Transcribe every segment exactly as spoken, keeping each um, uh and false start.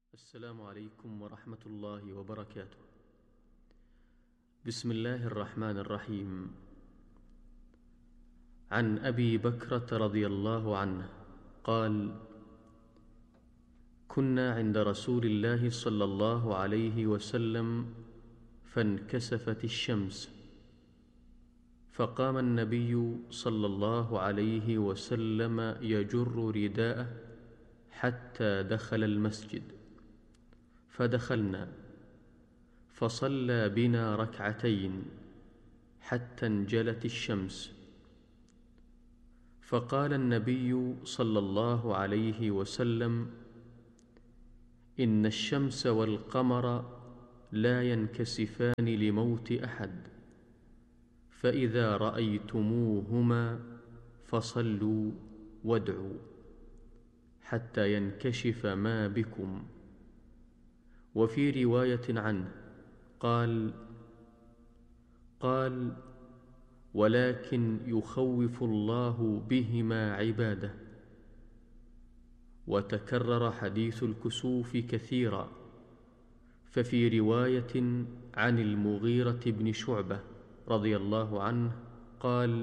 السلام عليكم ورحمة الله وبركاته. بسم الله الرحمن الرحيم. عن أبي بكرة رضي الله عنه قال: كنا عند رسول الله صلى الله عليه وسلم فانكسفت الشمس، فقام النبي صلى الله عليه وسلم يجر رداءه حتى دخل المسجد، فدخلنا فصلى بنا ركعتين حتى انجلت الشمس، فقال النبي صلى الله عليه وسلم: إن الشمس والقمر لا ينكسفان لموت أحد، فإذا رأيتموهما فصلوا وادعوا حتى ينكشف ما بكم. وفي رواية عنه قال قال ولكن يخوف الله بهما عباده. وتكرر حديث الكسوف كثيرا، ففي رواية عن المغيرة بن شعبة رضي الله عنه قال: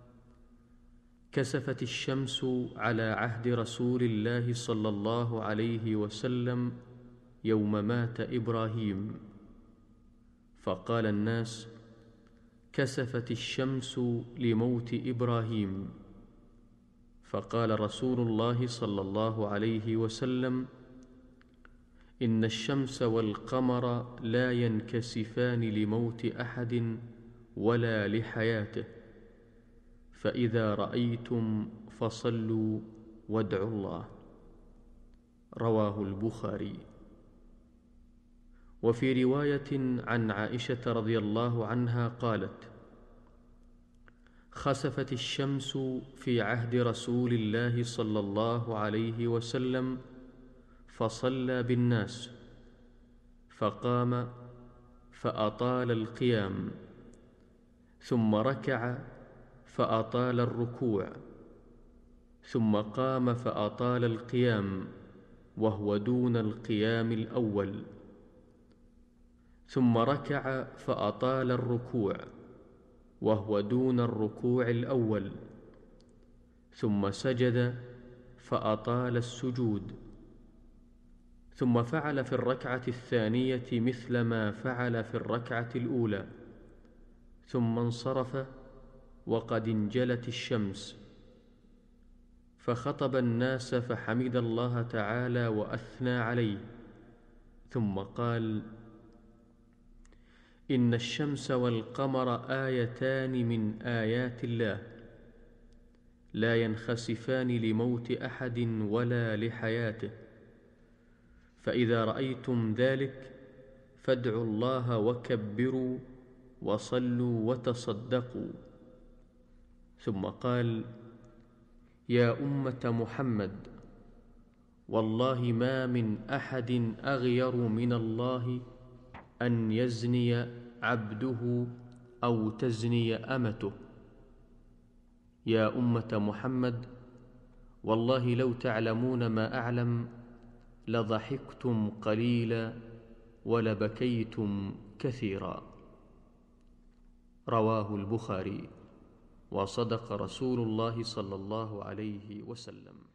كسفت الشمس على عهد رسول الله صلى الله عليه وسلم يوم مات إبراهيم، فقال الناس: كسفت الشمس لموت إبراهيم، فقال رسول الله صلى الله عليه وسلم: إن الشمس والقمر لا ينكسفان لموت أحد ولا لحياته، فإذا رأيتم فصلوا وادعوا الله. رواه البخاري. وفي رواية عن عائشة رضي الله عنها قالت: خسفت الشمس في عهد رسول الله صلى الله عليه وسلم فصلى بالناس، فقام فأطال القيام، ثم ركع فأطال الركوع، ثم قام فأطال القيام وهو دون القيام الأول، ثم ركع فأطال الركوع وهو دون الركوع الأول، ثم سجد فأطال السجود، ثم فعل في الركعة الثانية مثل ما فعل في الركعة الأولى، ثم انصرف وقد انجلت الشمس، فخطب الناس فحمد الله تعالى وأثنى عليه، ثم قال: إن الشمس والقمر آيتان من آيات الله، لا ينخسفان لموت أحد ولا لحياته، فإذا رأيتم ذلك فادعوا الله وكبروا وصلوا وتصدقوا. ثم قال: يا أمة محمد، والله ما من أحد أغير من الله أن يزني عبده أو تزني أمته. يا أمة محمد، والله لو تعلمون ما أعلم لضحكتم قليلا ولبكيتم كثيرا. رواه البخاري. وصدق رسول الله صلى الله عليه وسلم.